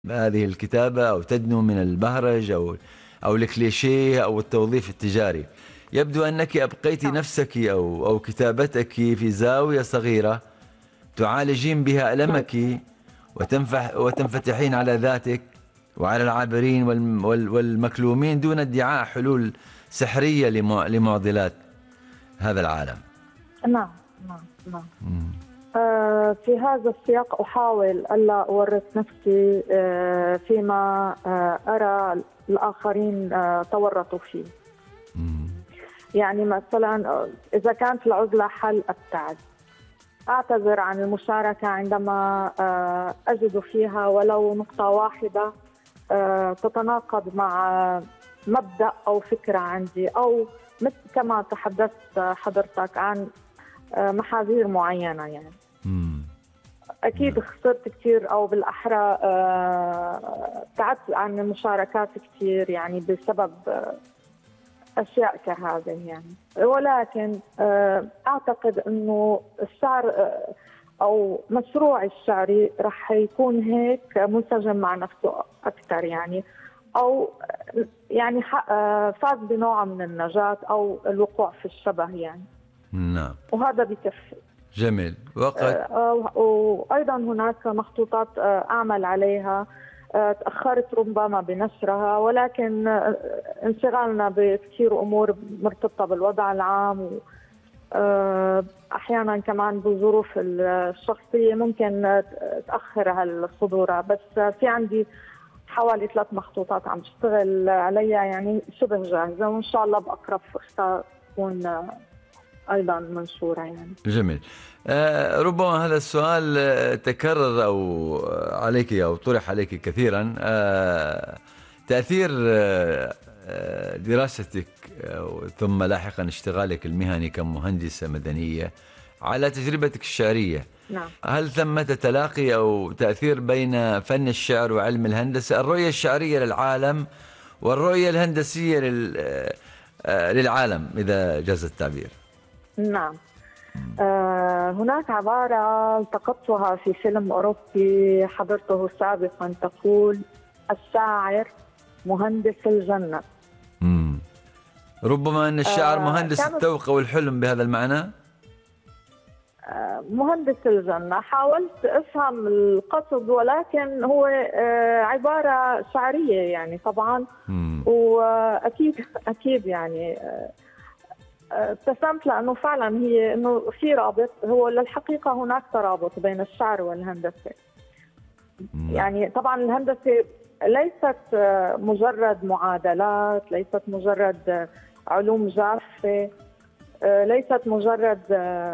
هذه الكتابة أو تدنو من البهرج أو الكليشيه أو التوظيف التجاري. يبدو أنك أبقيت نعم. نفسك أو كتابتك في زاوية صغيرة تعالجين بها ألمك وتنفتحين على ذاتك وعلى العابرين والمكلومين دون ادعاء حلول سحرية لمعضلات هذا العالم. نعم. نعم. نعم. في هذا السياق أحاول ألا أورط نفسي فيما أرى الآخرين تورطوا فيه. يعني مثلا إذا كانت العزلة حل أبتعد، أعتذر عن المشاركة عندما أجد فيها ولو نقطة واحدة تتناقض مع مبدأ أو فكرة عندي، أو مثل كما تحدثت حضرتك عن محاذير معينة. يعني أكيد خسرت كثير، أو بالأحرى ابتعدت عن المشاركات كثير يعني بسبب أشياء كهذه يعني. ولكن أعتقد أنه الشعر أو مشروع الشعري رح يكون هيك منسجم مع نفسه أكثر يعني، أو يعني فاز بنوع من النجاة أو الوقوع في الشبه يعني. نعم. وهذا بكفي. جميل. وقت وأيضا هناك مخطوطات أعمل عليها تأخرت ربما بنشرها، ولكن انشغالنا بكثير أمور مرتبطة بالوضع العام أحيانا كمان بالظروف الشخصية ممكن تأخر هالصدورة. بس في عندي حوالي 3 مخطوطات عم بشتغل عليها يعني شبه جاهزة، وإن شاء الله بأقرب فرصة تكون أيضا منشورة يعني. جميل. ربما هذا السؤال تكرر أو عليك أو طرح عليك كثيرا. تأثير دراستك ثم لاحقا اشتغالك المهني كمهندسة مدنية على تجربتك الشعرية. نعم. هل ثمة تلاقي أو تأثير بين فن الشعر وعلم الهندسة، الرؤية الشعرية للعالم والرؤية الهندسية للعالم إذا جاز التعبير؟ نعم. هناك عبارة التقطتها في فيلم أوروبي حضرته سابقا تقول: الشاعر مهندس الجنة. ربما أن الشاعر مهندس التوقع والحلم بهذا المعنى. مهندس الجنة، حاولت أفهم القصد ولكن هو عبارة شعرية يعني طبعا. وأكيد يعني ابتسمت لأنه فعلا هي أنه في رابط. هو للحقيقة هناك ترابط بين الشعر والهندسة. يعني طبعا الهندسة ليست مجرد معادلات، ليست مجرد علوم جافة، ليست مجرد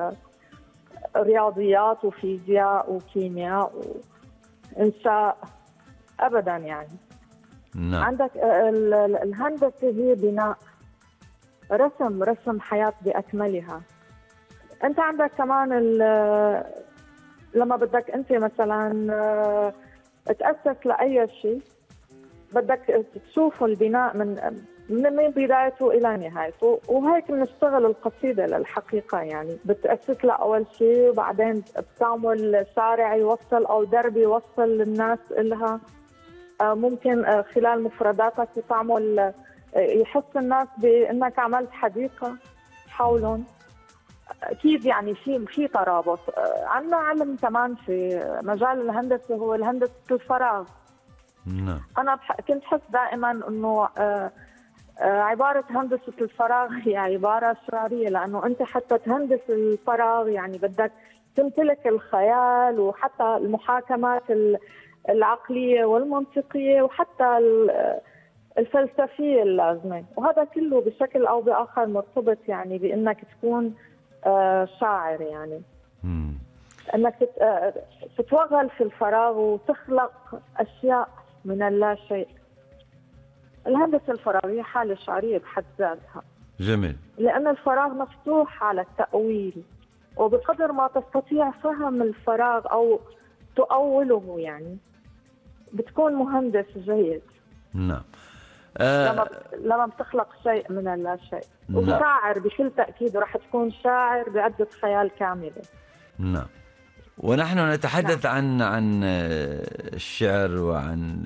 رياضيات وفيزياء وكيمياء وإنشاء أبدا يعني. نعم. عندك الهندسة هي بناء، رسم حياة بأكملها. أنت عندك كمان لما بدك أنت مثلا تأسس لأي شيء بدك تشوف البناء من بدايته إلى نهايته. وهيك بنشتغل القصيدة للحقيقة يعني. بتأسس لها أول شيء وبعدين بتعمل شارع يوصل أو درب يوصل للناس إلها. ممكن خلال مفرداتك تعمل يحس الناس بأنك عملت حديقة حولهم. أكيد يعني في ترابط. عندنا علم كمان في مجال الهندسة هو الهندسة الفراغ. نعم. أنا كنت حس دائما أنه عبارة هندسة الفراغ هي عبارة شعرية، لأنه أنت حتى تهندس الفراغ يعني بدك تمتلك الخيال وحتى المحاكمات العقلية والمنطقية وحتى الفلسفية اللازمة. وهذا كله بشكل أو بآخر مرتبط يعني بأنك تكون شاعر يعني. أنك تتوغل في الفراغ وتخلق أشياء من اللا شيء. الهندسة الفراغية حالة شعرية بحد ذاتها. جميل. لأن الفراغ مفتوح على التأويل، وبقدر ما تستطيع فهم الفراغ أو تؤوله يعني بتكون مهندس جيد. نعم. لما بتخلق شيء من اللا شيء. نعم. وشاعر بكل تأكيد راح تكون شاعر بعدة خيال كاملة. نعم. ونحن نتحدث عن الشعر وعن